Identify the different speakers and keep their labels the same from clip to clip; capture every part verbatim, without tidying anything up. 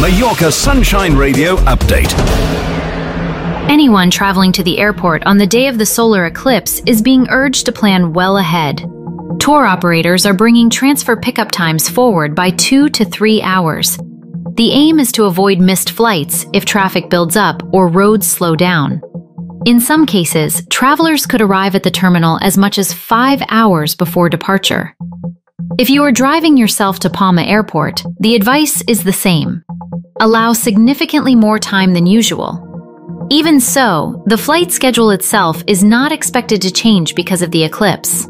Speaker 1: Mallorca Sunshine Radio update.
Speaker 2: Anyone traveling to the airport on the day of the solar eclipse is being urged to plan well ahead. Tour operators are bringing transfer pickup times forward by two to three hours. The aim is to avoid missed flights if traffic builds up or roads slow down. In some cases, travelers could arrive at the terminal as much as five hours before departure. If you are driving yourself to Palma Airport, the advice is the same. Allow significantly more time than usual. Even so, the flight schedule itself is not expected to change because of the eclipse.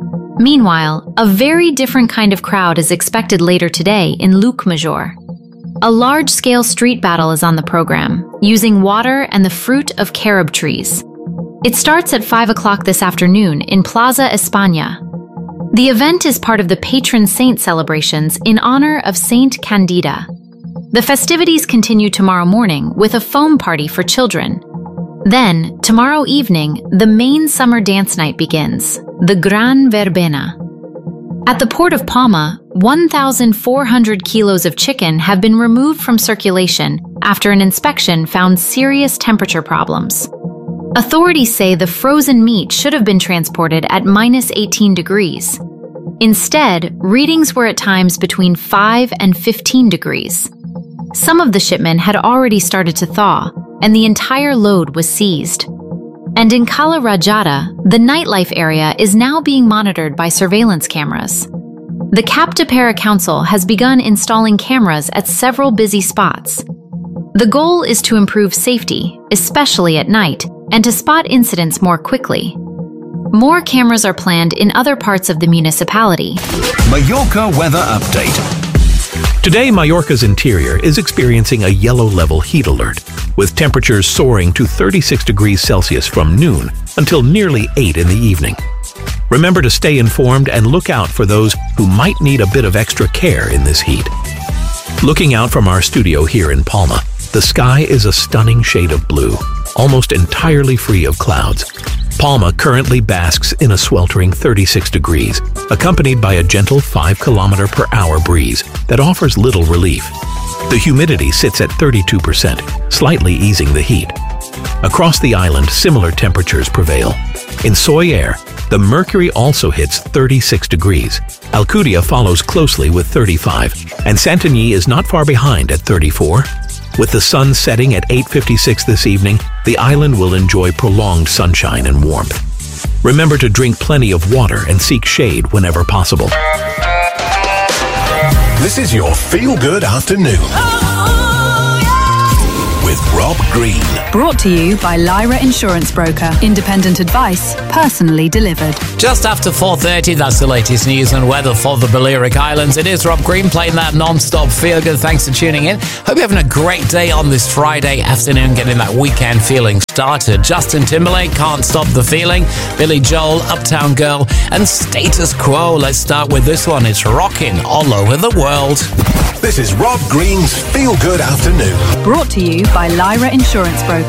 Speaker 2: Meanwhile, a very different kind of crowd is expected later today in Llucmajor. A large-scale street battle is on the program, using water and the fruit of carob trees. It starts at five o'clock this afternoon in Plaza España. The event is part of the patron saint celebrations in honor of Saint Candida. The festivities continue tomorrow morning with a foam party for children. Then, tomorrow evening, the main summer dance night begins, the Gran Verbena. At the port of Palma, one thousand four hundred kilos of chicken have been removed from circulation after an inspection found serious temperature problems. Authorities say the frozen meat should have been transported at minus eighteen degrees. Instead, readings were at times between five and fifteen degrees. Some of the shipment had already started to thaw, and the entire load was seized. And in Cala Rajada, the nightlife area is now being monitored by surveillance cameras. The Captapera Council has begun installing cameras at several busy spots. The goal is to improve safety, especially at night, and to spot incidents more quickly. More cameras are planned in other parts of the municipality.
Speaker 1: Mallorca weather update.
Speaker 3: Today, Mallorca's interior is experiencing a yellow-level heat alert, with temperatures soaring to thirty-six degrees Celsius from noon until nearly eight in the evening. Remember to stay informed and look out for those who might need a bit of extra care in this heat. Looking out from our studio here in Palma, the sky is a stunning shade of blue, almost entirely free of clouds. Palma currently basks in a sweltering thirty-six degrees, accompanied by a gentle five kilometer per hour breeze that offers little relief. The humidity sits at thirty-two percent, slightly easing the heat. Across the island, similar temperatures prevail. In Sóller, the mercury also hits thirty-six degrees. Alcudia follows closely with thirty-five, and Santanyí is not far behind at thirty-four. With the sun setting at eight fifty-six this evening, the island will enjoy prolonged sunshine and warmth. Remember to drink plenty of water and seek shade whenever possible.
Speaker 4: This is your feel-good afternoon. With Rob Green.
Speaker 5: Brought to you by Lyra Insurance Broker. Independent advice, personally delivered.
Speaker 6: Just after four thirty, that's the latest news and weather for the Balearic Islands. It is Rob Green playing that non-stop feel-good. Thanks for tuning in. Hope you're having a great day on this Friday afternoon, getting that weekend feeling started. Justin Timberlake, Can't Stop the Feeling. Billy Joel, Uptown Girl. And Status Quo. Let's start with this one. It's rocking all over the world.
Speaker 4: This is Rob Green's Feel Good Afternoon.
Speaker 5: Brought to you by Lyra Insurance Broker.